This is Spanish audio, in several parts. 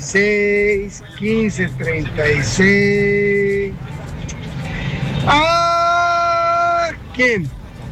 36, 15, 36. ¡Ah! ¿Quién?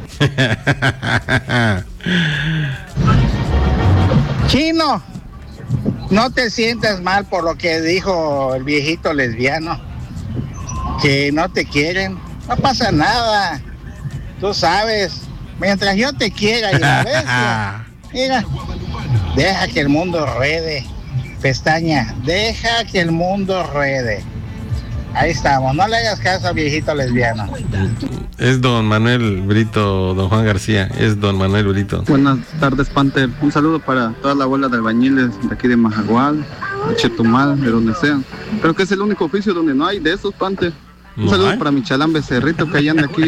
Chino, no te sientas mal por lo que dijo el viejito lesbiano, que no te quieren, no pasa nada, tú sabes, mientras yo te quiera y la bestia, mira, deja que el mundo ruede, pestaña, deja que el mundo ruede. Ahí estamos, no le hagas caso al viejito lesbiano. Es don Manuel Brito, don Juan García, es don Manuel Brito. Buenas tardes, Panther. Un saludo para toda la bola de albañiles de aquí de Majagual, de Chetumal, de donde sean. Creo que es el único oficio donde no hay de esos, Panther. Un saludo para mi chalán Becerrito, que anda aquí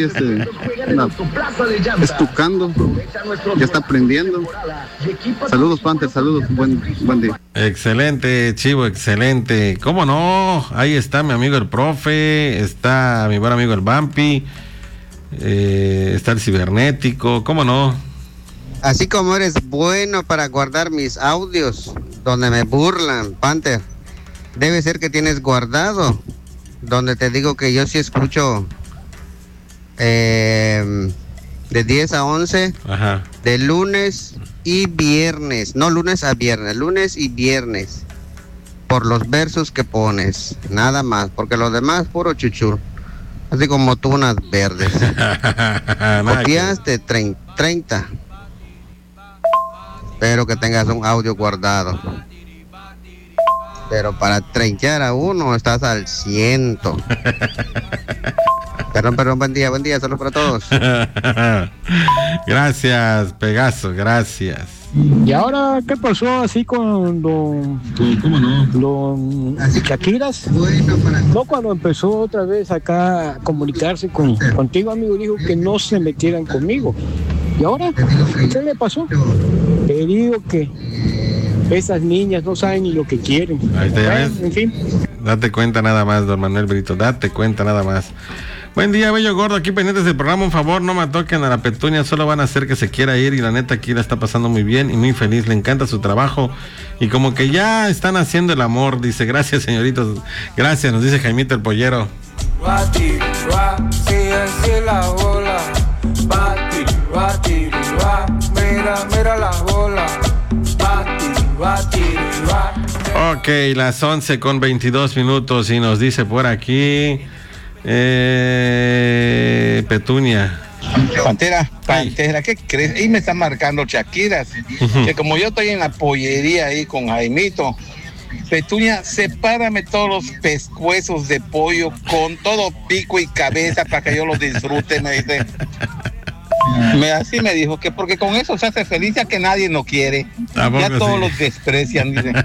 estucando, ya está aprendiendo. Saludos, Panther, saludos, buen día. Excelente, Chivo, excelente. ¿Cómo no? Ahí está mi amigo el profe, está mi buen amigo el Vampi, está el cibernético, ¿cómo no? Así como eres bueno para guardar mis audios donde me burlan, Panther, debe ser que tienes guardado donde te digo que yo sí escucho de 10 a 11. Ajá. De lunes y viernes, no lunes a viernes, lunes y viernes, por los versos que pones, nada más, porque los demás puro chuchur, así como tunas verdes. Copiaste 30. Espero que tengas un audio guardado. Pero para treintar a uno estás al 100. Perdón, buen día, saludos para todos. Gracias, Pegaso, gracias. ¿Y ahora qué pasó así con don Shakiras? No, cuando empezó otra vez acá a comunicarse contigo, amigo, dijo que no se metieran conmigo. ¿Y ahora qué le pasó? Te digo que esas niñas no saben ni lo que quieren. Ahí te ves. En fin. Date cuenta nada más, don Manuel Brito, date cuenta nada más. Buen día, bello gordo, aquí pendientes del programa, un favor, no me toquen a la Petunia, solo van a hacer que se quiera ir y la neta aquí la está pasando muy bien y muy feliz, le encanta su trabajo y como que ya están haciendo el amor, dice, gracias señoritos, gracias, nos dice Jaimito el Pollero. Mira la bola. Ok, las 11:22 y nos dice por aquí Petunia. Pantera, ¿qué crees? Ahí me están marcando Shakiras, que como yo estoy en la pollería ahí con Jaimito, Petunia, sepárame todos los pescuezos de pollo con todo pico y cabeza para que yo los disfrute, me dice. Así me dijo, que porque con eso se hace feliz, ya que nadie lo quiere. Ya todos los desprecian, dice.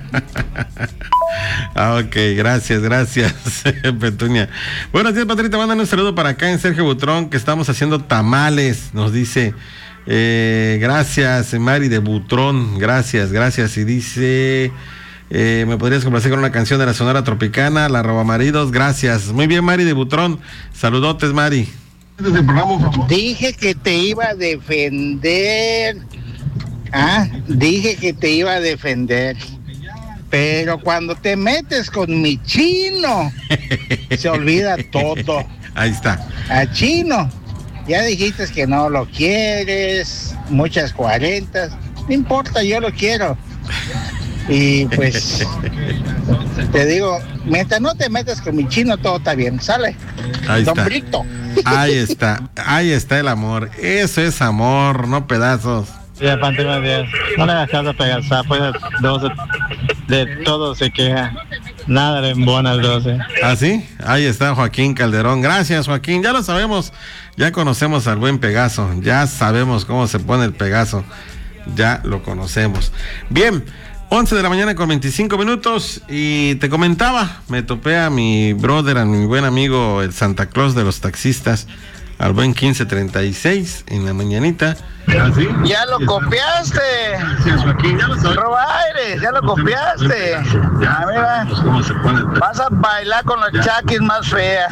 Ok, gracias, Petunia. Buenos días, Patrita, mandan un saludo para acá en Sergio Butrón, que estamos haciendo tamales, nos dice. Gracias, Mari de Butrón, gracias. Y dice, ¿me podrías complacer con una canción de la Sonora Tropicana, La Robamaridos? Gracias. Muy bien, Mari de Butrón. Saludotes, Mari. Dije que te iba a defender. Dije que te iba a defender. Pero cuando te metes con mi chino, se olvida todo. Ahí está. A Chino, ya dijiste que no lo quieres, muchas 40. No importa, yo lo quiero. Y pues, te digo, mientras no te metas con mi chino, todo está bien, ¿sale? Ahí está. Don Brito. Ahí está el amor. Eso es amor, no pedazos. Ya, Pantera, no le hagas caso a Pegaso, pues de todo se queja. Nada de buenas 12. ¿Ah, sí? Ahí está Joaquín Calderón. Gracias, Joaquín. Ya lo sabemos. Ya conocemos al buen Pegaso. Ya sabemos cómo se pone el Pegaso. Ya lo conocemos. Bien, 11:25 y te comentaba, me topé a mi brother, a mi buen amigo, el Santa Claus de los taxistas, al buen 1536 en la mañanita. Ya lo copiaste. Robaires, ya lo copiaste. Mira, vas a bailar con los chaquis más feas.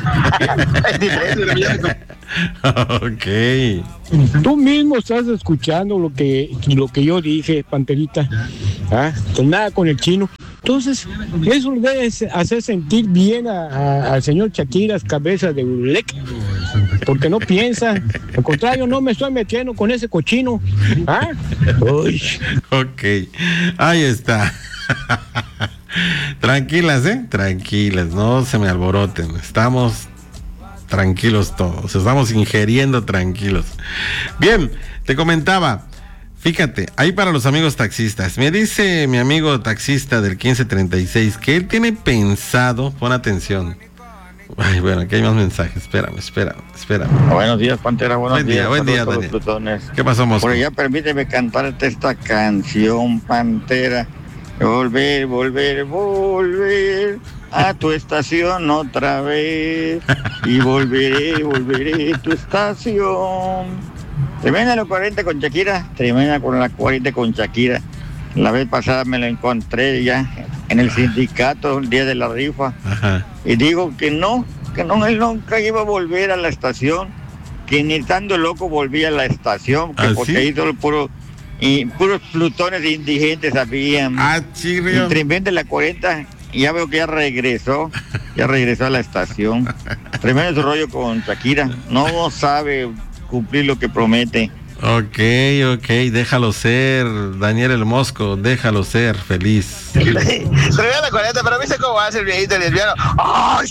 Ok. Tú mismo estás escuchando lo que yo dije, Panterita. Que nada con el chino. Entonces, eso debe hacer sentir bien al señor Chaquiras, cabeza de Ulec, porque no piensa. Al contrario, no me estoy metiendo con ese cochino. ¿Ah? Uy. Ok, ahí está. Tranquilas, tranquilas, no se me alboroten. Estamos tranquilos todos, estamos ingiriendo tranquilos. Bien, te comentaba. Fíjate, ahí para los amigos taxistas, me dice mi amigo taxista del 1536 que él tiene pensado, pon atención. Ay, bueno, aquí hay más mensajes, espérame. Buenos días, Pantera, buen día, Daniel. ¿Qué pasó, Mosco? Por allá permíteme cantarte esta canción, Pantera. Volver a tu estación otra vez y volveré a tu estación. Tremenda la 40 con Shakira, tremenda con la 40 con Shakira. La vez pasada me la encontré ya en el sindicato el día de la rifa. Ajá. Y digo que no, él nunca iba a volver a la estación, que ni estando loco volvía a la estación, que porque ahí solo puros plutones indigentes habían. Chirrio. Y tremenda la 40, ya veo que ya regresó a la estación. Tremendo su rollo con Shakira, no sabe cumplir lo que promete. Ok, déjalo ser, Daniel el Mosco, déjalo ser, feliz. Tremenda 40, pero ¿viste cómo hace el viejito lesbiano? ¡Ay!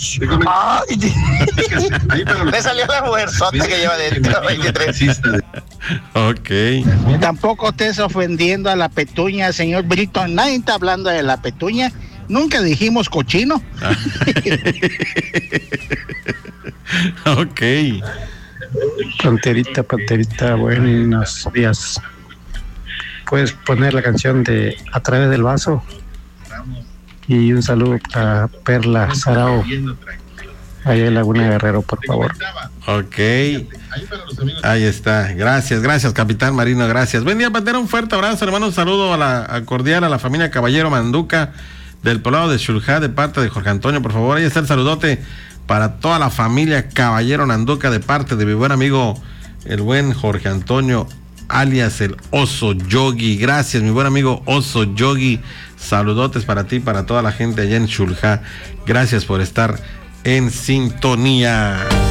Le salió la mujerzota que lleva dentro, 23. Ok. Tampoco estés ofendiendo a la petuña, señor Brito. Nadie está hablando de la petuña. Nunca dijimos cochino. Ok. Panterita, buenos días. Puedes poner la canción de A través del vaso. Y un saludo para Perla Sarao, allá en Laguna Guerrero, por favor. Ok, ahí está. Gracias, Capitán Marino, gracias. Buen día, Pantera, un fuerte abrazo, hermano. Un saludo a cordial a la familia Caballero Manduca del poblado de Xuljá, de parte de Jorge Antonio, por favor. Ahí está el saludote para toda la familia Caballero Nanduca de parte de mi buen amigo el buen Jorge Antonio alias el Oso Yogi. Gracias, mi buen amigo Oso Yogi. Saludotes para ti, para toda la gente allá en Xuljá. Gracias por estar en sintonía.